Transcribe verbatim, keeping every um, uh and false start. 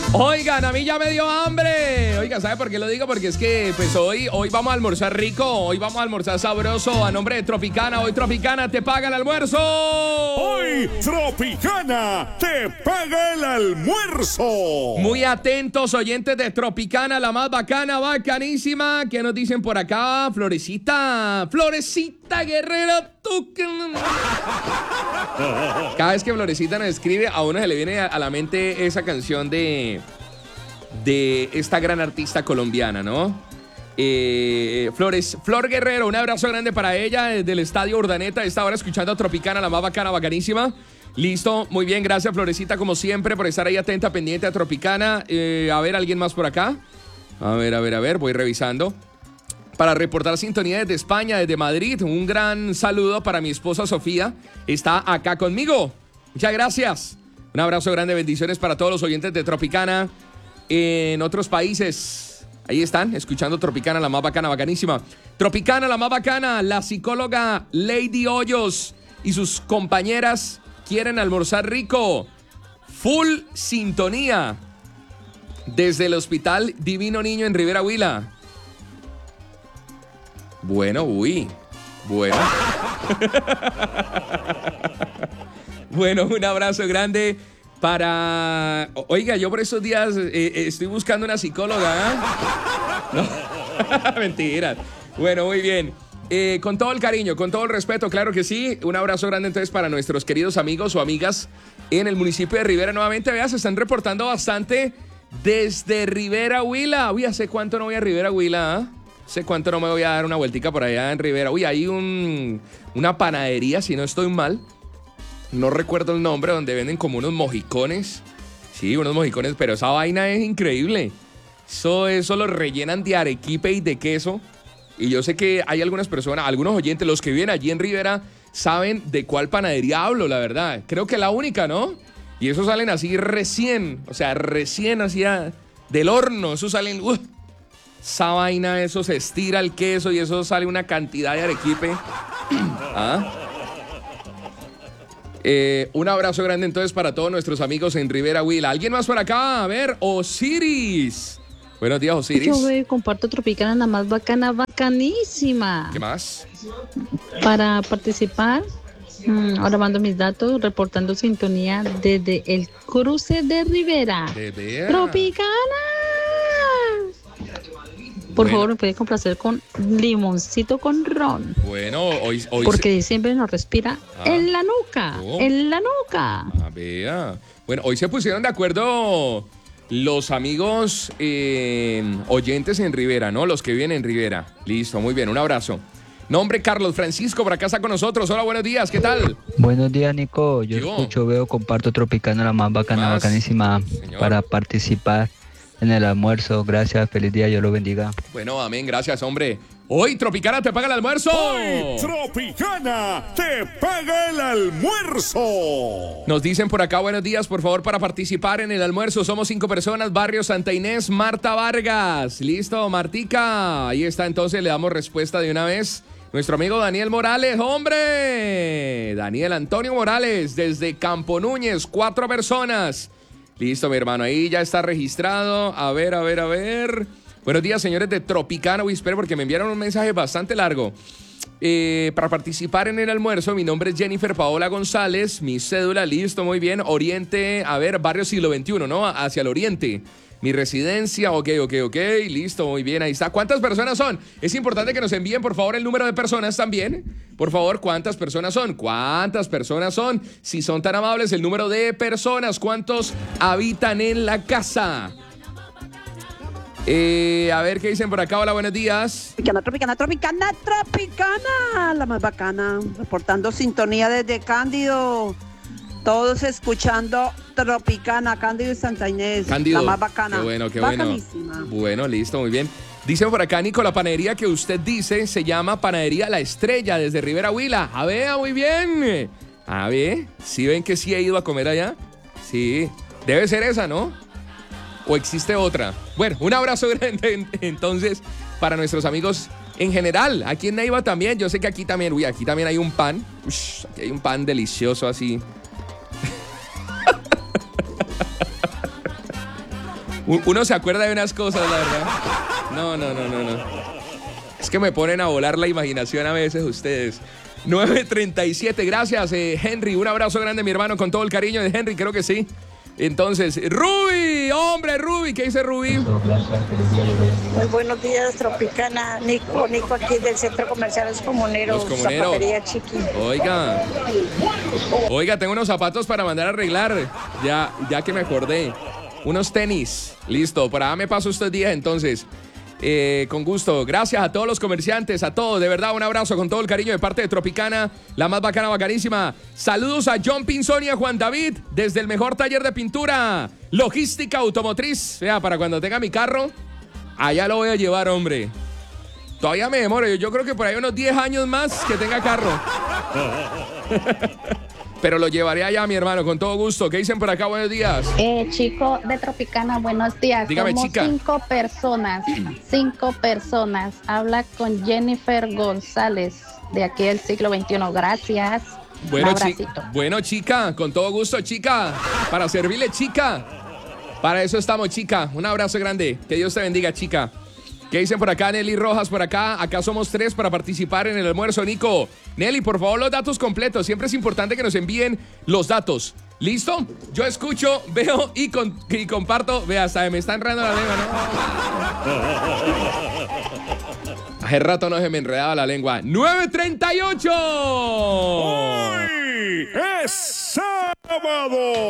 Oigan, a mí ya me dio hambre. Oiga, ¿sabe por qué lo digo? Porque es que pues hoy, hoy vamos a almorzar rico, hoy vamos a almorzar sabroso. A nombre de Tropicana, hoy Tropicana te paga el almuerzo. Hoy Tropicana te paga el almuerzo. Muy atentos, oyentes de Tropicana, la más bacana, bacanísima. ¿Qué nos dicen por acá? Florecita, Florecita Guerrero, tú que... Cada vez que Florecita nos escribe, a uno se le viene a la mente esa canción de, de esta gran artista colombiana, ¿no? Eh, Flores, Flor Guerrero, un abrazo grande para ella desde el Estadio Urdaneta. Está ahora escuchando a Tropicana, la más bacana, bacanísima. Listo, muy bien, gracias Florecita, como siempre, por estar ahí atenta, pendiente a Tropicana. Eh, a ver, ¿alguien más por acá? A ver, a ver, a ver, voy revisando. Para reportar sintonía desde España, desde Madrid, un gran saludo para mi esposa Sofía. Está acá conmigo. Muchas gracias. Un abrazo grande, bendiciones para todos los oyentes de Tropicana en otros países. Ahí están, escuchando Tropicana, la más bacana, bacanísima. Tropicana, la más bacana, la psicóloga Lady Hoyos y sus compañeras quieren almorzar rico. Full sintonía desde el Hospital Divino Niño en Rivera Huila. Bueno, uy, bueno. Bueno, un abrazo grande para... Oiga, yo por esos días eh, estoy buscando una psicóloga, ¿eh? No, mentiras. Bueno, muy bien. Eh, con todo el cariño, con todo el respeto, claro que sí. Un abrazo grande entonces para nuestros queridos amigos o amigas en el municipio de Rivera. Nuevamente, vea, se están reportando bastante desde Rivera Huila. Uy, ¿hace cuánto no voy a Rivera Huila? ¿eh? ¿Hace cuánto no me voy a dar una vueltica por allá en Rivera? Uy, hay un, una panadería, si no estoy mal. No recuerdo el nombre, donde venden como unos mojicones. Sí, unos mojicones, pero esa vaina es increíble. Eso, eso lo rellenan de arequipe y de queso. Y yo sé que hay algunas personas, algunos oyentes, los que viven allí en Rivera, saben de cuál panadería hablo, la verdad. Creo que la única, ¿no? Y esos salen así recién, o sea, recién así del horno. Esos salen... Uh, esa vaina, eso se estira el queso y eso sale una cantidad de arequipe. ¿Ah? Eh, un abrazo grande entonces para todos nuestros amigos en Rivera Huila. ¿Alguien más por acá? A ver, Osiris. Buenos días, Osiris. Yo veo, comparto Tropicana, la más bacana, bacanísima. ¿Qué más? Para participar, mmm, ahora mando mis datos, reportando sintonía desde el cruce de Rivera. De vea. Tropicana. Por Bueno. favor, me puede complacer con limoncito con ron. Bueno, hoy... hoy Porque se... diciembre nos respira Ah. en la nuca, Oh. en la nuca. Ah, vea. Bueno, hoy se pusieron de acuerdo los amigos eh, oyentes en Rivera, ¿no? Los que viven en Rivera. Listo, muy bien, un abrazo. Nombre Carlos Francisco, por acá está con nosotros. Hola, buenos días, ¿qué tal? Buenos días, Nico. Yo Yo. escucho, veo, comparto Tropicana, la más bacana, Más, bacanísima, señor. para participar en el almuerzo. Gracias, feliz día, Dios lo bendiga. Bueno, amén, gracias, hombre. Hoy Tropicana te paga el almuerzo. Hoy Tropicana te paga el almuerzo. Nos dicen por acá, buenos días, por favor, para participar en el almuerzo. Somos cinco personas, Barrio Santa Inés, Marta Vargas. Listo, Martica. Ahí está, entonces le damos respuesta de una vez. Nuestro amigo Daniel Morales, hombre. Daniel Antonio Morales, desde Campo Núñez, cuatro personas. Listo, mi hermano, ahí ya está registrado. A ver, a ver, a ver. Buenos días, señores de Tropicana. Uy, espera, porque me enviaron un mensaje bastante largo. Eh, para participar en el almuerzo, mi nombre es Jennifer Paola González. Mi cédula, listo, muy bien. Oriente, a ver, barrio siglo veintiuno, ¿no? Hacia el oriente. Mi residencia, ok, ok, ok. Listo, muy bien, ahí está. ¿Cuántas personas son? Es importante que nos envíen, por favor, el número de personas también. Por favor, ¿cuántas personas son? ¿Cuántas personas son? Si son tan amables, el número de personas. ¿Cuántos habitan en la casa? Eh, a ver, ¿qué dicen por acá? Hola, buenos días. Tropicana, Tropicana, Tropicana, Tropicana, la más bacana, reportando sintonía desde Cándido, todos escuchando Tropicana, Cándido y Santa Inés, Cándido. la más bacana, Qué bueno, qué bueno. bacanísima. Bueno, listo, muy bien. Dice por acá, Nico, la panadería que usted dice se llama Panadería La Estrella, desde Rivera Huila. A ver, muy bien. A ver, ¿sí ven que sí he ido a comer allá? Sí, debe ser esa, ¿no? ¿O existe otra? Bueno, un abrazo grande entonces para nuestros amigos en general. Aquí en Neiva también. Yo sé que aquí también, uy, aquí también hay un pan. Ush, aquí hay un pan delicioso así. Uno se acuerda de unas cosas, la verdad. No, no, no, no, no. Es que me ponen a volar la imaginación a veces ustedes. nueve treinta y siete, gracias eh, Henry, un abrazo grande mi hermano con todo el cariño de Henry, creo que sí. Entonces, Ruby, hombre Ruby, ¿qué dice Ruby? Muy buenos días, Tropicana. Nico, Nico aquí del Centro Comercial Los Comuneros, Los Comuneros. Zapatería Chiqui. Oiga, oiga, tengo unos zapatos para mandar a arreglar, ya, ya que me acordé. Unos tenis, listo, para me paso estos días entonces. Eh, con gusto, gracias a todos los comerciantes, a todos, de verdad, un abrazo con todo el cariño de parte de Tropicana, la más bacana, bacanísima. Saludos a John Pinzón y a Juan David, desde el mejor taller de pintura, logística automotriz. Vea, para cuando tenga mi carro, allá lo voy a llevar, hombre. Todavía me demoro, yo, yo creo que por ahí unos diez años más que tenga carro. Pero lo llevaré allá, mi hermano, con todo gusto. ¿Qué dicen por acá? Buenos días. Eh, chico de Tropicana, buenos días. Dígame, Somos chica. cinco personas, cinco personas. Habla con Jennifer González, de aquí del siglo veintiuno. Gracias. Bueno, Un chi abracito. bueno, chica, con todo gusto, chica. Para servirle, chica. Para eso estamos, chica. Un abrazo grande. Que Dios te bendiga, chica. ¿Qué dicen por acá? Nelly Rojas por acá. Acá somos tres para participar en el almuerzo, Nico. Nelly, por favor, los datos completos. Siempre es importante que nos envíen los datos. ¿Listo? Yo escucho, veo y, con, y comparto. Vea, hasta me está enredando la lengua, ¿no? Hace rato no se me enredaba la lengua. nueve treinta y ocho. Hoy es sábado.